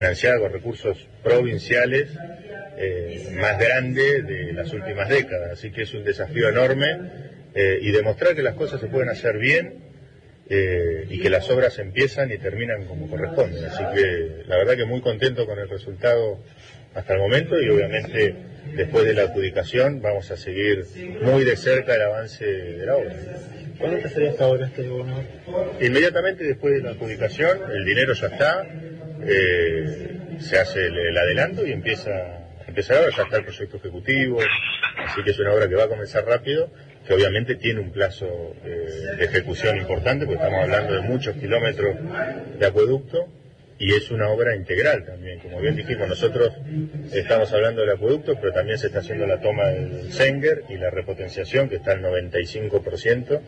financiada con recursos provinciales más grande de las últimas décadas, así que es un desafío enorme y demostrar que las cosas se pueden hacer bien y que las obras empiezan y terminan como corresponden, así que la verdad que muy contento con el resultado hasta el momento y obviamente después de la adjudicación vamos a seguir muy de cerca el avance de la obra. ¿Cuándo empezaría esta obra, gobernador? Inmediatamente después de la adjudicación, el dinero ya está, se hace el adelanto y empieza la obra, ya está el proyecto ejecutivo, así que es una obra que va a comenzar rápido, que obviamente tiene un plazo de ejecución importante, porque estamos hablando de muchos kilómetros de acueducto, y es una obra integral también, como bien dijimos, nosotros estamos hablando del acueducto, pero también se está haciendo la toma del Senguer y la repotenciación, que está al 95%,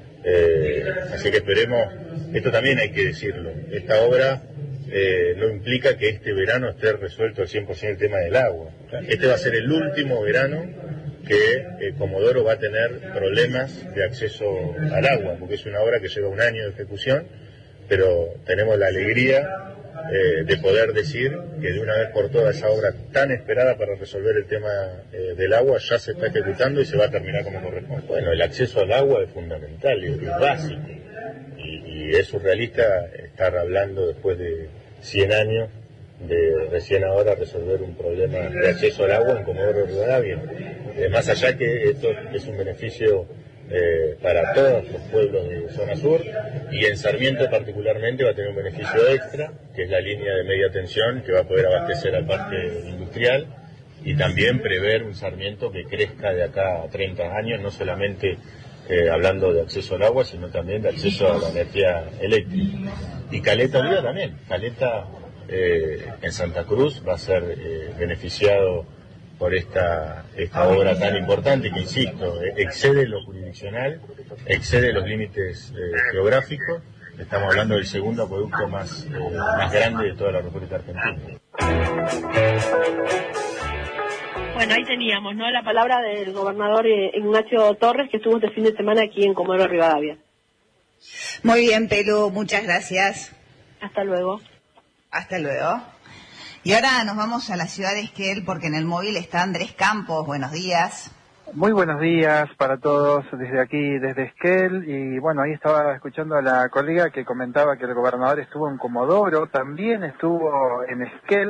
así que esperemos, esto también hay que decirlo, esta obra no implica que este verano esté resuelto al 100% el tema del agua. Este va a ser el último verano que Comodoro va a tener problemas de acceso al agua, porque es una obra que lleva un año de ejecución, pero tenemos la alegría de poder decir que de una vez por todas esa obra tan esperada para resolver el tema del agua ya se está ejecutando y se va a terminar como corresponde. Bueno, el acceso al agua es fundamental y es básico. Y es surrealista estar hablando después de 100 años de recién ahora resolver un problema de acceso al agua en Comodoro Rivadavia. Más allá que esto es un beneficio para todos los pueblos de zona sur y en Sarmiento particularmente va a tener un beneficio extra, que es la línea de media tensión que va a poder abastecer al parque industrial y también prever un Sarmiento que crezca de acá a 30 años, no solamente hablando de acceso al agua, sino también de acceso a la energía eléctrica. Y Caleta Olivia también. Caleta en Santa Cruz va a ser beneficiado por esta obra tan importante que, insisto, excede lo jurisdiccional, excede los límites geográficos. Estamos hablando del segundo acueducto más grande de toda la República Argentina. Bueno, ahí teníamos, ¿no?, la palabra del gobernador Ignacio Torres, que estuvo este fin de semana aquí en Comodoro Rivadavia. Muy bien, Pelu, muchas gracias. Hasta luego. Hasta luego. Y ahora nos vamos a la ciudad de Esquel, porque en el móvil está Andrés Campos. Buenos días. Muy buenos días para todos desde aquí, desde Esquel. Y bueno, ahí estaba escuchando a la colega que comentaba que el gobernador estuvo en Comodoro, también estuvo en Esquel.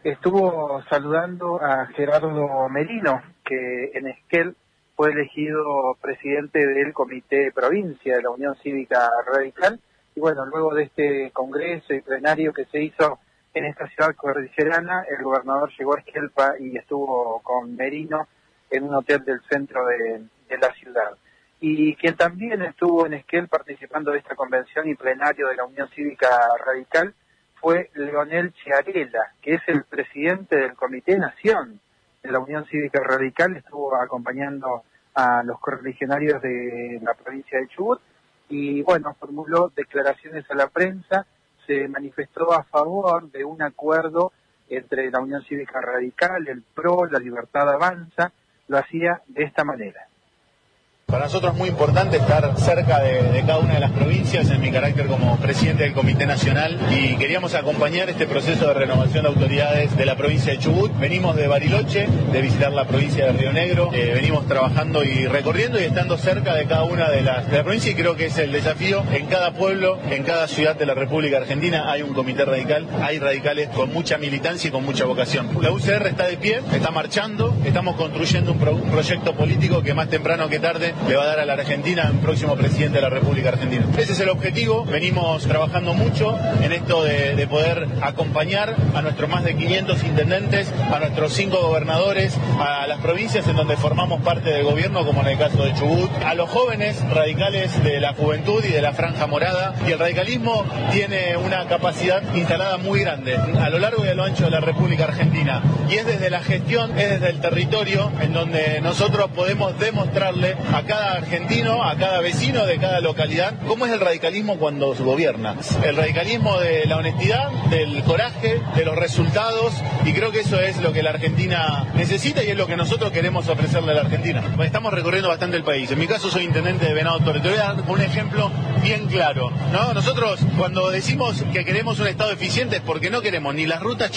Estuvo saludando a Gerardo Merino, que en Esquel fue elegido presidente del Comité Provincia de la Unión Cívica Radical. Y bueno, luego de este congreso y plenario que se hizo en esta ciudad cordillerana, el gobernador llegó a Esquelpa y estuvo con Merino en un hotel del centro de la ciudad. Y quien también estuvo en Esquel participando de esta convención y plenario de la Unión Cívica Radical fue Leonel Chiarella, que es el presidente del Comité Nación de la Unión Cívica Radical. Estuvo acompañando a los correligionarios de la provincia de Chubut y bueno, formuló declaraciones a la prensa, se manifestó a favor de un acuerdo entre la Unión Cívica Radical, el PRO, la Libertad Avanza. Lo hacía de esta manera. Para nosotros es muy importante estar cerca de cada una de las provincias en mi carácter como presidente del Comité Nacional y queríamos acompañar este proceso de renovación de autoridades de la provincia de Chubut. Venimos de Bariloche, de visitar la provincia de Río Negro, venimos trabajando y recorriendo y estando cerca de cada una de la provincia y creo que es el desafío. En cada pueblo, en cada ciudad de la República Argentina hay un comité radical, hay radicales con mucha militancia y con mucha vocación. La UCR está de pie, está marchando, estamos construyendo un proyecto político que más temprano que tarde le va a dar a la Argentina un próximo presidente de la República Argentina. Ese es el objetivo, venimos trabajando mucho en esto de poder acompañar a nuestros más de 500 intendentes, a nuestros 5 gobernadores, a las provincias en donde formamos parte del gobierno, como en el caso de Chubut, a los jóvenes radicales de la juventud y de la franja morada, y el radicalismo tiene una capacidad instalada muy grande a lo largo y a lo ancho de la República Argentina, y es desde la gestión, es desde el territorio en donde nosotros podemos demostrarle a cada argentino, a cada vecino de cada localidad, cómo es el radicalismo cuando gobierna. El radicalismo de la honestidad, del coraje, de los resultados, y creo que eso es lo que la Argentina necesita y es lo que nosotros queremos ofrecerle a la Argentina. Estamos recorriendo bastante el país. En mi caso soy intendente de Venado Tuerto. Te voy a dar un ejemplo bien claro, ¿no? Nosotros cuando decimos que queremos un Estado eficiente es porque no queremos ni las rutas